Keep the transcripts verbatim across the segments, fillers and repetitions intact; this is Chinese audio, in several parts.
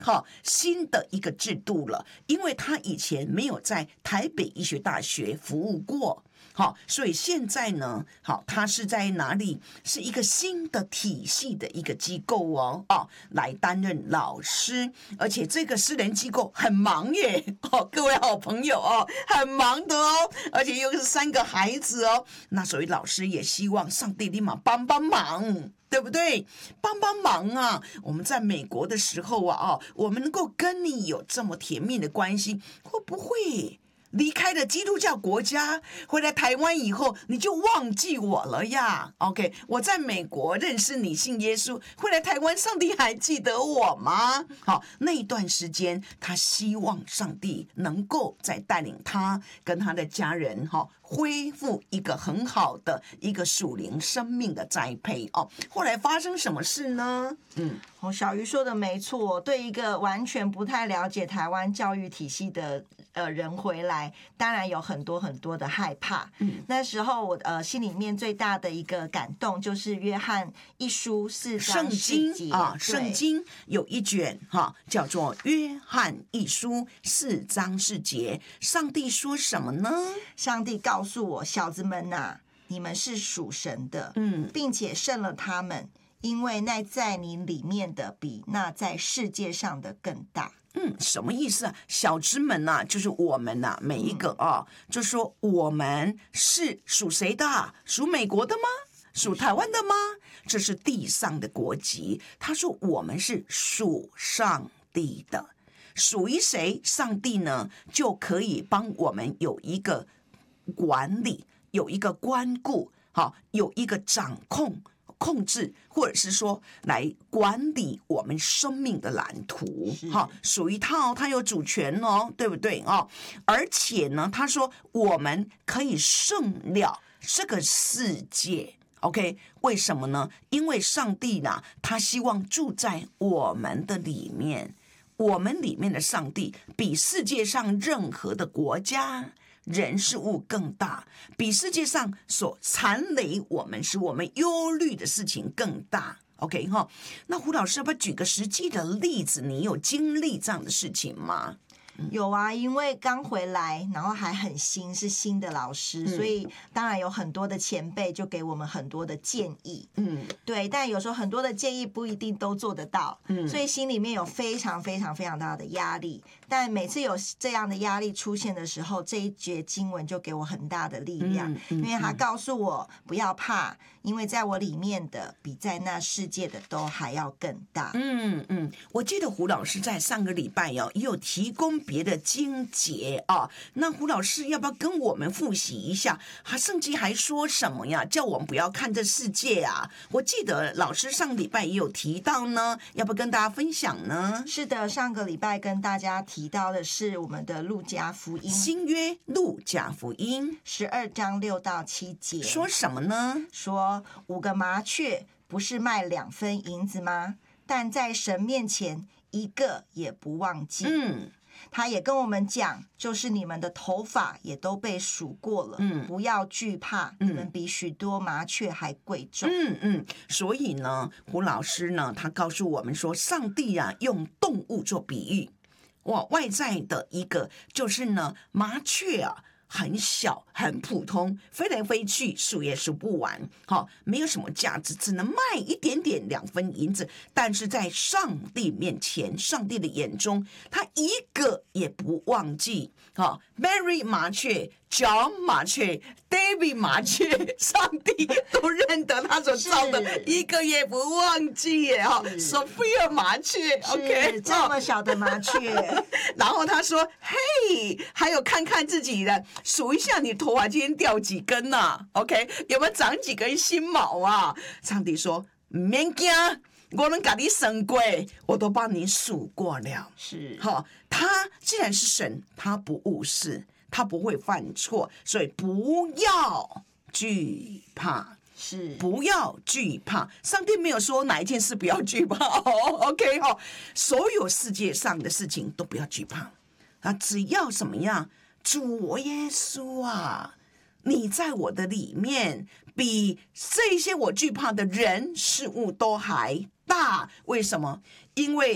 好，新的一个制度了，因为他以前没有在台北医学大学服务过。好，所以现在呢，好，他是在哪里？是一个新的体系的一个机构哦，哦，来担任老师，而且这个私人机构很忙耶，哦，各位好朋友哦，很忙的哦，而且又是三个孩子哦，那所以老师也希望上帝立马帮帮忙。对不对？帮帮忙啊！我们在美国的时候啊，哦，我们能够跟你有这么甜蜜的关系，会不会离开了基督教国家，回来台湾以后，你就忘记我了呀 ？OK， 我在美国认识你，信耶稣，回来台湾，上帝还记得我吗？好，那一段时间，他希望上帝能够再带领他跟他的家人，哈。恢复一个很好的一个属灵生命的栽培哦。后来发生什么事呢？嗯， 哦，小鱼说的没错，对一个完全不太了解台湾教育体系的呃人回来，当然有很多很多的害怕。嗯，那时候我呃心里面最大的一个感动就是约翰一书四章四节啊，圣经有一卷哈，叫做约翰一书四章四节。上帝说什么呢？ 上帝告诉我，小子们呐、啊，你们是属神的，嗯，并且胜了他们，因为那在你里面的比那在世界上的更大。 嗯，什么意思啊？小子们呐、啊，就是我们呐、啊，每一个啊，嗯、就说我们是属谁的？属美国的吗？属台湾的吗？这是地上的国籍。他说我们是属上帝的，属于谁？上帝呢，就可以帮我们有一个管理，有一个关顾，好，有一个掌控。控制，或者是说来管理我们生命的蓝图，哈，属于他哦，他有主权哦，对不对哦？而且呢，他说我们可以胜了这个世界 ，OK？ 为什么呢？因为上帝呢，他希望住在我们的里面，我们里面的上帝比世界上任何的国家。人事物更大，比世界上所残累我们使我们忧虑的事情更大。OK 哈，那胡老师要不要举个实际的例子？你有经历这样的事情吗？ 有啊，因为刚回来，然后还很新，是新的老师，嗯、所以当然有很多的前辈就给我们很多的建议。嗯，对，但有时候很多的建议不一定都做得到，嗯，所以心里面有非常非常非常大的压力。但每次有这样的压力出现的时候，这一节经文就给我很大的力量，嗯嗯、因为他告诉我不要怕，因为在我里面的比在那世界的都还要更大。 嗯嗯，我记得胡老师在上个礼拜哦，也有提供别的经节啊。那胡老师要不要跟我们复习一下？他圣经还说什么呀？叫我们不要看这世界啊。我记得老师上礼拜也有提到呢，要不要跟大家分享呢？ 是的，上个礼拜跟大家提到的是我们的路加福音， 新约路加福音十二章六到七节， 说什么呢？ 说五个麻雀不是卖两分银子吗？但在神面前一个也不忘记。嗯，他也跟我们讲，就是你们的头发也都被数过了，嗯，不要惧怕，嗯、你们比许多麻雀还贵重。 嗯嗯，所以呢，胡老师呢，他告诉我们说，上帝啊，用动物做比喻。哇，外在的一个就是呢，麻雀啊，很小很普通，飞来飞去，数也数不完，好、哦，没有什么价值，只能卖一点点两分银子。但是在上帝面前，上帝的眼中，他一个也不忘记。好、哦、，Mary 麻雀。John 麻雀 David 麻雀，上帝都认得他所造的，一个也不忘记耶哈。Sophia 麻雀 ，OK， 这么小的麻雀， 然后他说：“嘿，还有看看自己的，数一下你头发今天掉几根呐、啊、？OK， 有没有长几根新毛啊？”上帝说：“免惊。”我能给你算过，我都帮你数过了。 是， 好，他既然是神，他不误事，他不会犯错，所以不要惧怕。 是， 不要惧怕。上帝没有说哪一件事不要惧怕。哦、OK 哈、哦，所有世界上的事情都不要惧怕啊！只要怎么样，主耶稣啊，你在我的里面，比这些我惧怕的人事物都还大。为什么？因为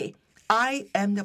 I am the